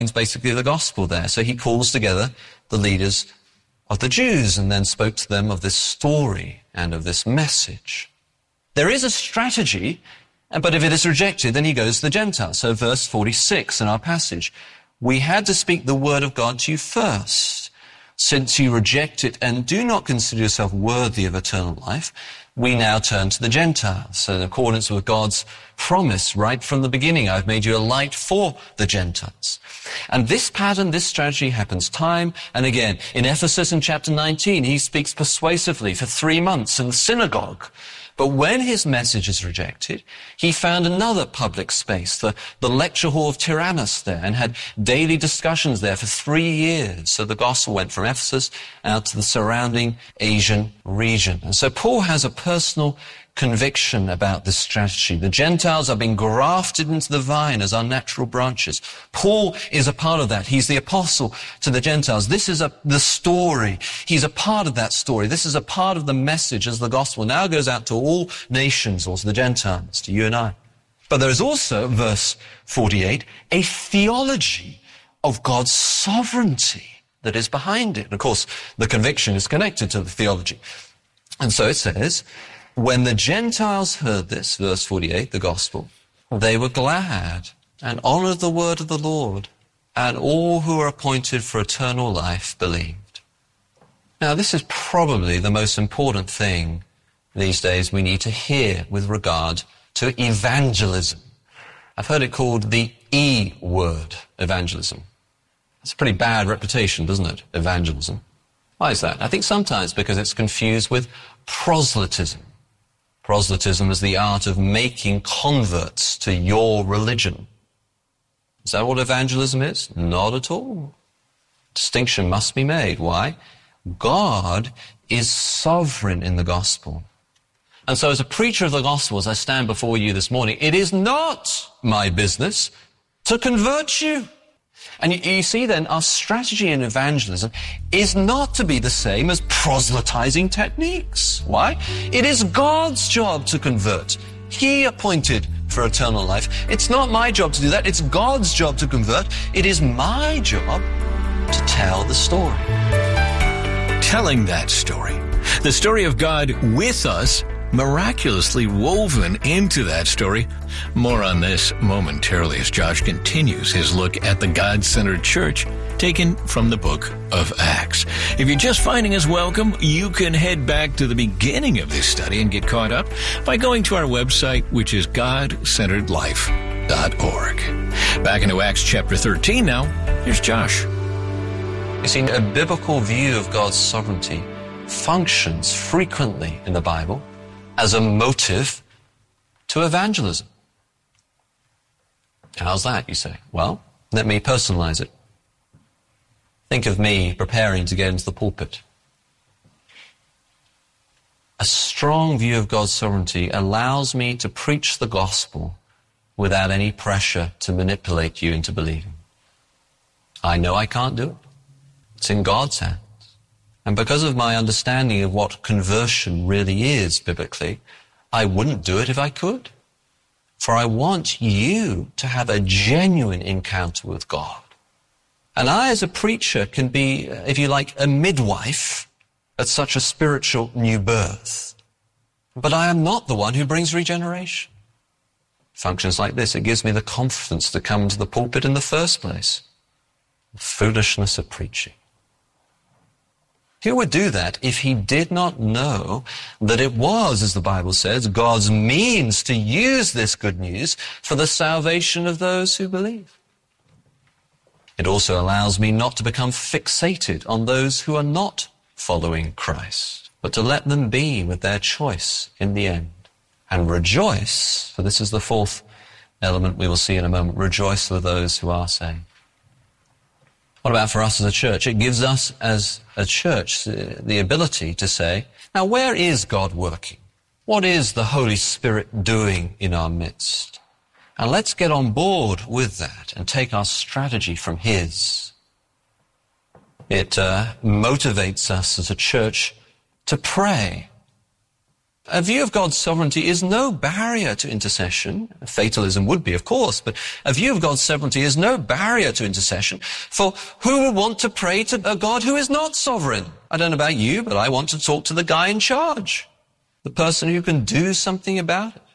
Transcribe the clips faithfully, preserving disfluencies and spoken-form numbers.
It's basically the gospel there. So he calls together the leaders of the Jews and then spoke to them of this story and of this message. There is a strategy, but if it is rejected, then he goes to the Gentiles. So verse forty-six in our passage, we had to speak the word of God to you first. Since you reject it and do not consider yourself worthy of eternal life, we now turn to the Gentiles. So in accordance with God's promise right from the beginning, I've made you a light for the Gentiles. And this pattern, this strategy happens time and again. In Ephesus in chapter nineteen, he speaks persuasively for three months in the synagogue. But when his message is rejected, he found another public space, the, the lecture hall of Tyrannus there, and had daily discussions there for three years. So the gospel went from Ephesus out to the surrounding Asian region. And so Paul has a personal conviction about this strategy. The Gentiles are being grafted into the vine as unnatural branches. Paul is a part of that. He's the apostle to the Gentiles. This is a, the story. He's a part of that story. This is a part of the message as the gospel now goes out to all nations, or to the Gentiles, to you and I. But there is also, verse forty-eight, a theology of God's sovereignty that is behind it. And of course, the conviction is connected to the theology. And so it says, when the Gentiles heard this, verse forty-eight, the gospel, they were glad and honored the word of the Lord, and all who were appointed for eternal life believed. Now, this is probably the most important thing these days we need to hear with regard to evangelism. I've heard it called the E word, evangelism. It's a pretty bad reputation, doesn't it, evangelism? Why is that? I think sometimes because it's confused with proselytism. Proselytism is the art of making converts to your religion. Is that what evangelism is? Not at all. Distinction must be made. Why? God is sovereign in the gospel. And so as a preacher of the gospel, as I stand before you this morning, it is not my business to convert you. And you, you see then, our strategy in evangelism is not to be the same as proselytizing techniques. Why? It is God's job to convert. He appointed for eternal life. It's not my job to do that. It's God's job to convert. It is my job to tell the story. Telling that story. The story of God with us, miraculously woven into that story. More on this momentarily as Josh continues his look at the God-centered church taken from the book of Acts. If you're just finding us, welcome. You can head back to the beginning of this study and get caught up by going to our website, which is god centered life dot org. Back into Acts chapter thirteen now. Here's Josh. You see, a biblical view of God's sovereignty functions frequently in the Bible as a motive to evangelism. How's that, you say? Well, let me personalize it. Think of me preparing to get into the pulpit. A strong view of God's sovereignty allows me to preach the gospel without any pressure to manipulate you into believing. I know I can't do it. It's in God's hands. And because of my understanding of what conversion really is biblically, I wouldn't do it if I could. For I want you to have a genuine encounter with God. And I, as a preacher, can be, if you like, a midwife at such a spiritual new birth. But I am not the one who brings regeneration. Functions like this. It gives me the confidence to come to the pulpit in the first place. The foolishness of preaching. Who would do that if he did not know that it was, as the Bible says, God's means to use this good news for the salvation of those who believe? It also allows me not to become fixated on those who are not following Christ, but to let them be with their choice in the end. And rejoice, for this is the fourth element we will see in a moment, rejoice with those who are saved. What about for us as a church? It gives us as a church the ability to say, now where is God working? What is the Holy Spirit doing in our midst? And let's get on board with that and take our strategy from His. It uh, motivates us as a church to pray. A view of God's sovereignty is no barrier to intercession. Fatalism would be, of course, but a view of God's sovereignty is no barrier to intercession. For who would want to pray to a God who is not sovereign? I don't know about you, but I want to talk to the guy in charge, the person who can do something about it.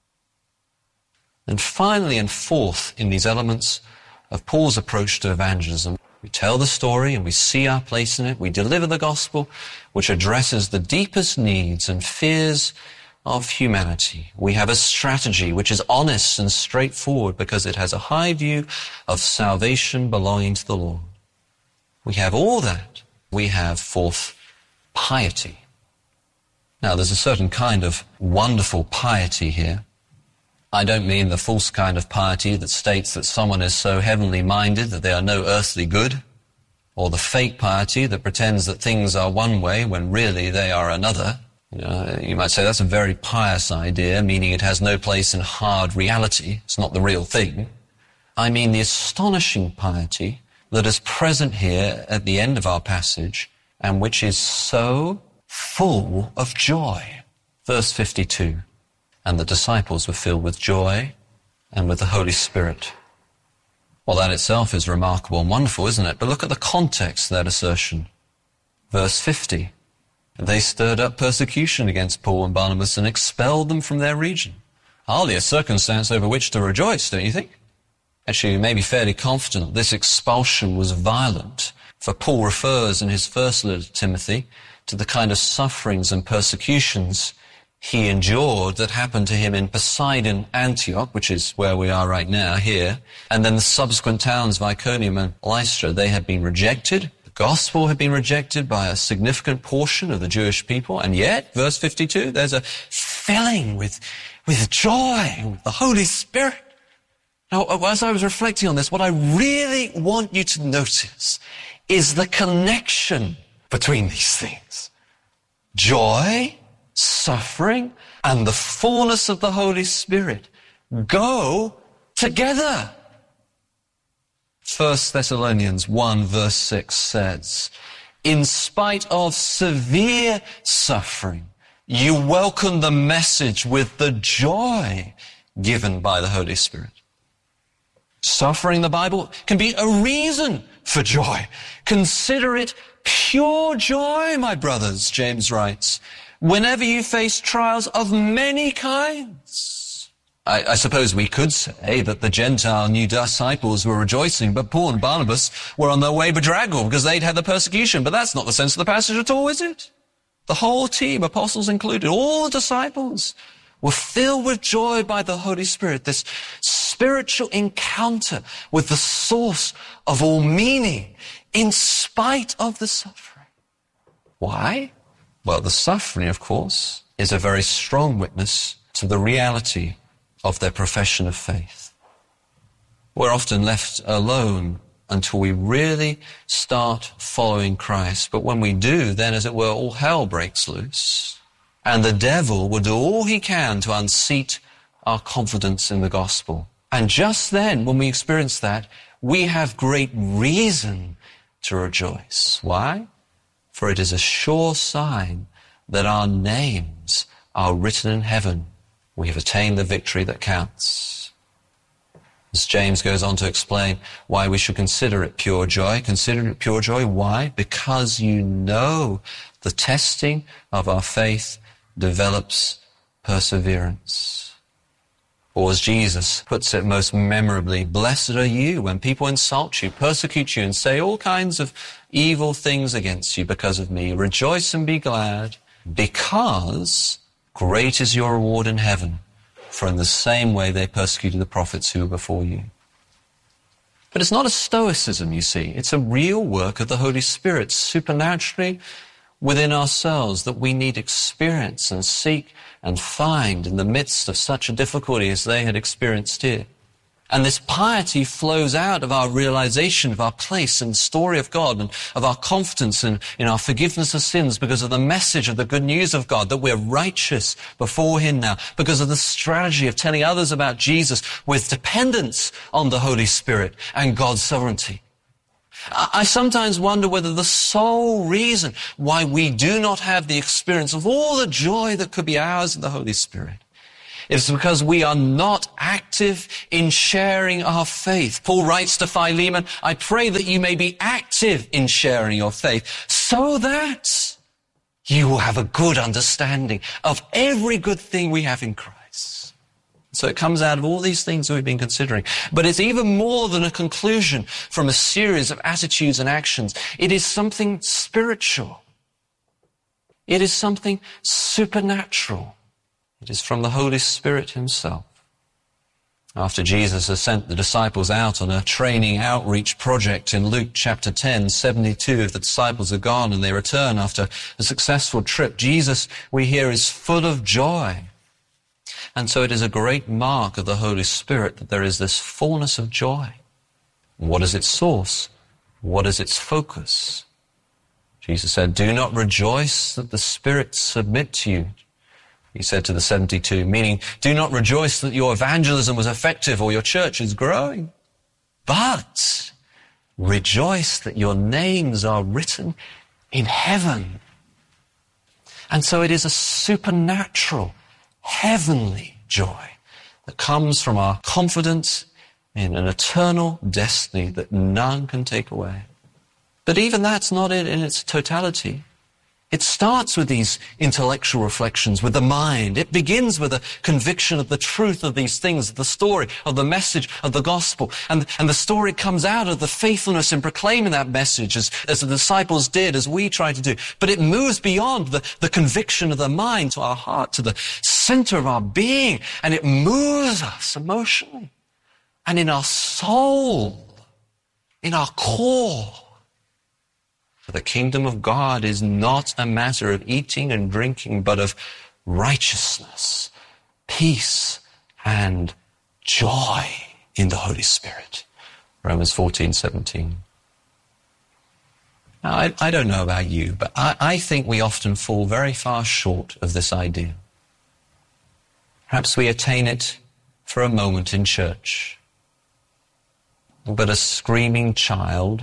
And finally and fourth in these elements of Paul's approach to evangelism, we tell the story and we see our place in it. We deliver the gospel, which addresses the deepest needs and fears of humanity. We have a strategy which is honest and straightforward because it has a high view of salvation belonging to the Lord. We have all that. We have, fourth, piety. Now, there's a certain kind of wonderful piety here. I don't mean the false kind of piety that states that someone is so heavenly minded that they are no earthly good, or the fake piety that pretends that things are one way when really they are another. You know, you might say that's a very pious idea, meaning it has no place in hard reality. It's not the real thing. I mean the astonishing piety that is present here at the end of our passage and which is so full of joy. Verse fifty-two. And the disciples were filled with joy and with the Holy Spirit. Well, that itself is remarkable and wonderful, isn't it? But look at the context of that assertion. Verse fifty. They stirred up persecution against Paul and Barnabas and expelled them from their region. Hardly a circumstance over which to rejoice, don't you think? Actually, you may be fairly confident this expulsion was violent, for Paul refers in his first letter to Timothy to the kind of sufferings and persecutions he endured that happened to him in Poseidon, Antioch, which is where we are right now, here, and then the subsequent towns of Iconium and Lystra. They had been rejected. The gospel had been rejected by a significant portion of the Jewish people, and yet, verse fifty-two, there's a filling with, with joy, with the Holy Spirit. Now, as I was reflecting on this, what I really want you to notice is the connection between these things. Joy, suffering, and the fullness of the Holy Spirit go together. First Thessalonians one verse six says, in spite of severe suffering, you welcome the message with the joy given by the Holy Spirit. Suffering, the Bible, can be a reason for joy. Consider it pure joy, my brothers, James writes, whenever you face trials of many kinds. I, I suppose we could say that the Gentile new disciples were rejoicing, but Paul and Barnabas were on their way bedraggled because they'd had the persecution. But that's not the sense of the passage at all, is it? The whole team, apostles included, all the disciples, were filled with joy by the Holy Spirit, this spiritual encounter with the source of all meaning in spite of the suffering. Why? Well, the suffering, of course, is a very strong witness to the reality of their profession of faith. We're often left alone until we really start following Christ. But when we do, then, as it were, all hell breaks loose. And the devil will do all he can to unseat our confidence in the gospel. And just then, when we experience that, we have great reason to rejoice. Why? For it is a sure sign that our names are written in heaven. We have attained the victory that counts. As James goes on to explain why we should consider it pure joy. Consider it pure joy. Why? Because you know the testing of our faith develops perseverance. Or as Jesus puts it most memorably, blessed are you when people insult you, persecute you, and say all kinds of evil things against you because of me. Rejoice and be glad, because great is your reward in heaven, for in the same way they persecuted the prophets who were before you. But it's not a stoicism, you see. It's a real work of the Holy Spirit, supernaturally within ourselves, that we need experience and seek and find in the midst of such a difficulty as they had experienced here. And this piety flows out of our realization of our place in the story of God and of our confidence in, in our forgiveness of sins because of the message of the good news of God, that we're righteous before Him now, because of the strategy of telling others about Jesus with dependence on the Holy Spirit and God's sovereignty. I sometimes wonder whether the sole reason why we do not have the experience of all the joy that could be ours in the Holy Spirit is because we are not active in sharing our faith. Paul writes to Philemon, I pray that you may be active in sharing your faith so that you will have a good understanding of every good thing we have in Christ. So it comes out of all these things we've been considering. But it's even more than a conclusion from a series of attitudes and actions. It is something spiritual. It is something supernatural. It is from the Holy Spirit himself. After Jesus has sent the disciples out on a training outreach project in Luke chapter ten, seventy-two of the disciples are gone and they return after a successful trip. Jesus, we hear, is full of joy. And so it is a great mark of the Holy Spirit that there is this fullness of joy. What is its source? What is its focus? Jesus said, do not rejoice that the spirits submit to you. He said to the seventy-two, meaning, do not rejoice that your evangelism was effective or your church is growing, but rejoice that your names are written in heaven. And so it is a supernatural, heavenly joy that comes from our confidence in an eternal destiny that none can take away. But even that's not it in its totality. It starts with these intellectual reflections, with the mind. It begins with a conviction of the truth of these things, of the story, of the message of the gospel. And, and the story comes out of the faithfulness in proclaiming that message, as, as the disciples did, as we try to do. But it moves beyond the, the conviction of the mind to our heart, to the center of our being. And it moves us emotionally and in our soul, in our core. For the kingdom of God is not a matter of eating and drinking, but of righteousness, peace, and joy in the Holy Spirit. Romans fourteen seventeen. Now, I, I don't know about you, but I, I think we often fall very far short of this idea. Perhaps we attain it for a moment in church. But a screaming child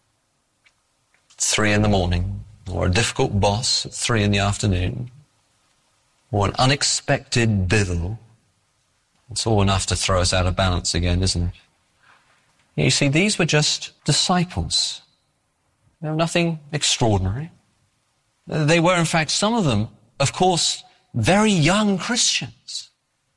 three in the morning, or a difficult boss at three in the afternoon, or an unexpected bill, it's all enough to throw us out of balance again, isn't it? You see, these were just disciples. They were nothing extraordinary. They were, in fact, some of them, of course, very young Christians.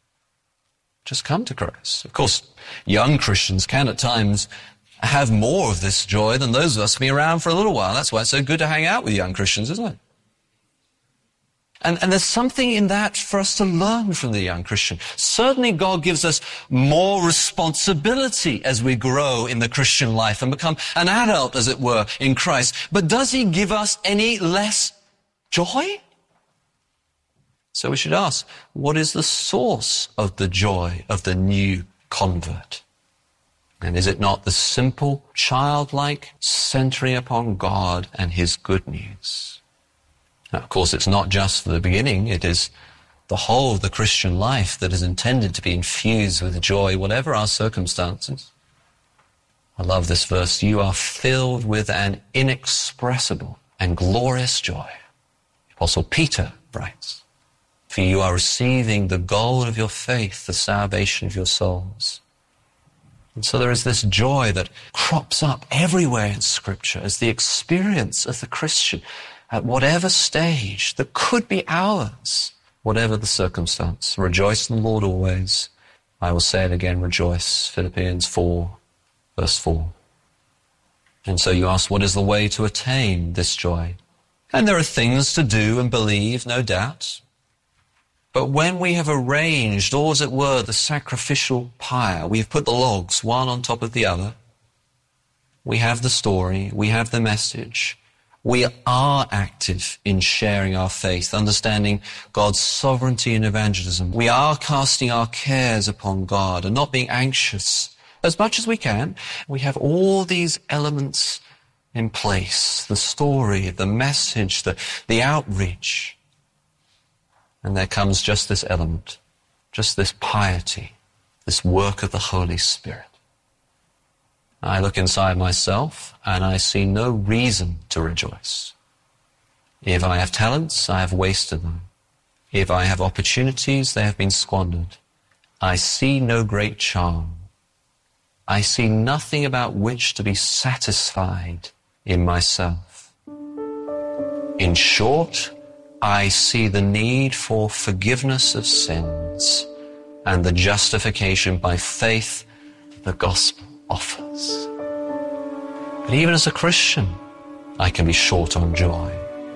Just come to Christ. Of course, young Christians can at times have more of this joy than those of us who've been around for a little while. That's why it's so good to hang out with young Christians, isn't it? And, and there's something in that for us to learn from the young Christian. Certainly God gives us more responsibility as we grow in the Christian life and become an adult, as it were, in Christ. But does he give us any less joy? So we should ask, what is the source of the joy of the new convert? And is it not the simple, childlike centering upon God and his good news? Now, of course, it's not just for the beginning. It is the whole of the Christian life that is intended to be infused with joy, whatever our circumstances. I love this verse. You are filled with an inexpressible and glorious joy. Apostle Peter writes, for you are receiving the gold of your faith, the salvation of your souls. And so there is this joy that crops up everywhere in Scripture as the experience of the Christian at whatever stage that could be ours, whatever the circumstance. Rejoice in the Lord always. I will say it again, rejoice. Philippians four, verse four. And so you ask, what is the way to attain this joy? And there are things to do and believe, no doubt. But when we have arranged, or as it were, the sacrificial pyre, we've put the logs one on top of the other, we have the story, we have the message, we are active in sharing our faith, understanding God's sovereignty in evangelism. We are casting our cares upon God and not being anxious as much as we can. We have all these elements in place, the story, the message, the, the outreach. And there comes just this element, just this piety, this work of the Holy Spirit. I look inside myself and I see no reason to rejoice. If I have talents, I have wasted them. If I have opportunities, they have been squandered. I see no great charm. I see nothing about which to be satisfied in myself. In short, I see the need for forgiveness of sins and the justification by faith the gospel offers. But even as a Christian, I can be short on joy.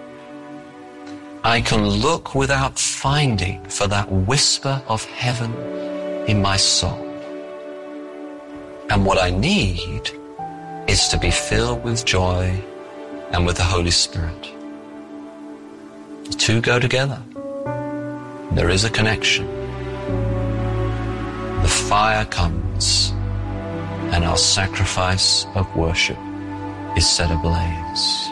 I can look without finding for that whisper of heaven in my soul. And what I need is to be filled with joy and with the Holy Spirit. The two go together. There is a connection. The fire comes, and our sacrifice of worship is set ablaze.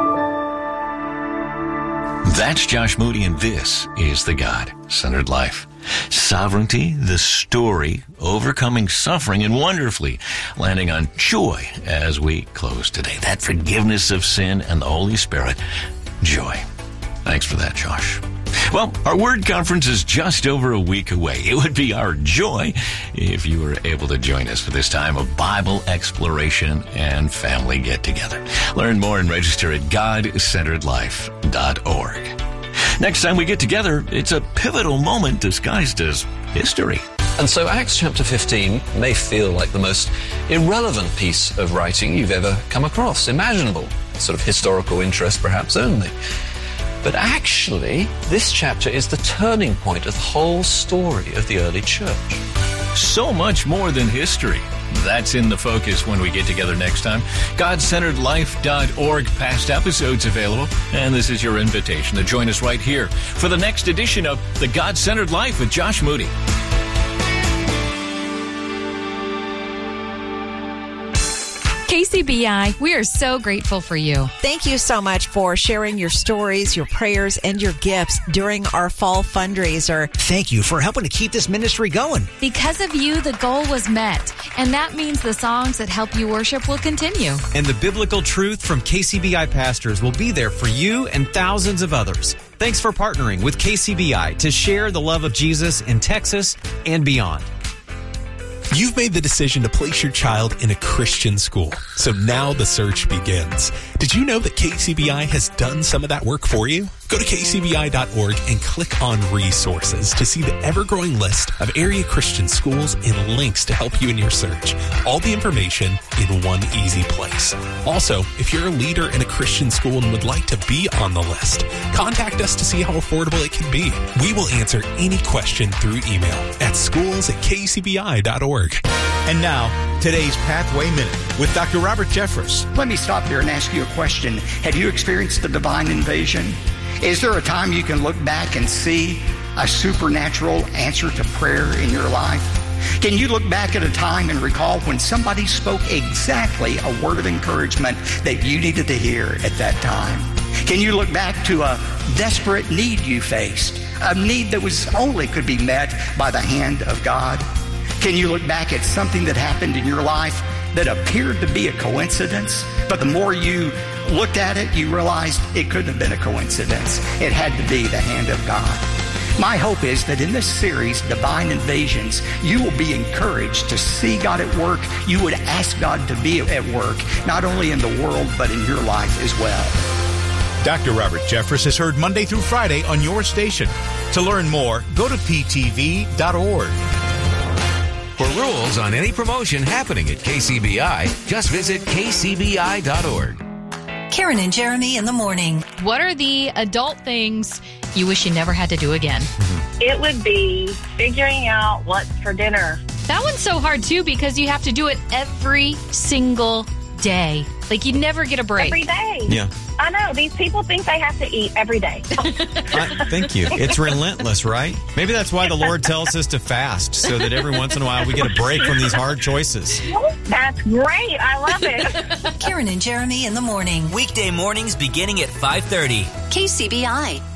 That's Josh Moody, and this is The God-Centered Life. Sovereignty, the story, overcoming suffering, and wonderfully landing on joy as we close today. That forgiveness of sin and the Holy Spirit, joy. Thanks for that, Josh. Well, our Word Conference is just over a week away. It would be our joy if you were able to join us for this time of Bible exploration and family get-together. Learn more and register at god centered life dot org. Next time we get together, it's a pivotal moment disguised as history. And so Acts chapter fifteen may feel like the most irrelevant piece of writing you've ever come across, imaginable, sort of historical interest perhaps only. But actually, this chapter is the turning point of the whole story of the early church. So much more than history. That's in the focus when we get together next time. god centered life dot org, past episodes available. And this is your invitation to join us right here for the next edition of The God-Centered Life with Josh Moody. K C B I, we are so grateful for you. Thank you so much for sharing your stories, your prayers, and your gifts during our fall fundraiser. Thank you for helping to keep this ministry going. Because of you, the goal was met, and that means the songs that help you worship will continue. And the biblical truth from K C B I pastors will be there for you and thousands of others. Thanks for partnering with K C B I to share the love of Jesus in Texas and beyond. You've made the decision to place your child in a Christian school, so now the search begins. Did you know that K C B I has done some of that work for you? Go to k c b i dot org and click on resources to see the ever-growing list of area Christian schools and links to help you in your search. All the information in one easy place. Also, if you're a leader in a Christian school and would like to be on the list, contact us to see how affordable it can be. We will answer any question through email at schools at k c b i dot org. And now, today's Pathway Minute with Doctor Robert Jeffress. Let me stop here and ask you a question. Have you experienced the divine invasion? Is there a time you can look back and see a supernatural answer to prayer in your life? Can you look back at a time and recall when somebody spoke exactly a word of encouragement that you needed to hear at that time? Can you look back to a desperate need you faced, a need that was only could be met by the hand of God? Can you look back at something that happened in your life that appeared to be a coincidence, but the more you looked at it, you realized it couldn't have been a coincidence. It had to be the hand of God. My hope is that in this series, Divine Invasions, you will be encouraged to see God at work. You would ask God to be at work, not only in the world, but in your life as well. Doctor Robert Jeffress is heard Monday through Friday on your station. To learn more, go to p t v dot org. For rules on any promotion happening at K C B I, just visit k c b i dot org. Karen and Jeremy in the morning. What are the adult things you wish you never had to do again? It would be figuring out what's for dinner. That one's so hard, too, because you have to do it every single day. Like, you never get a break. Every day. Yeah. I know. These people think they have to eat every day. I, thank you. It's relentless, right? Maybe that's why the Lord tells us to fast, so that every once in a while we get a break from these hard choices. That's great. I love it. Karen and Jeremy in the morning. Weekday mornings beginning at five thirty. K C B I.